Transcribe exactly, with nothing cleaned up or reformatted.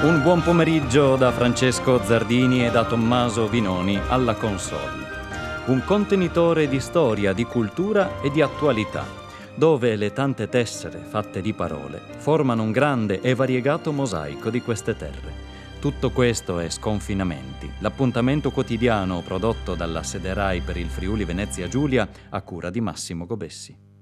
Un buon pomeriggio da Francesco Zardini e da Tommaso Vinoni alla console. Un contenitore di storia, di cultura e di attualità, dove le tante tessere fatte di parole formano un grande e variegato mosaico di queste terre. Tutto questo è Sconfinamenti, l'appuntamento quotidiano prodotto dalla Sede Rai per il Friuli Venezia Giulia a cura di Massimo Gobessi.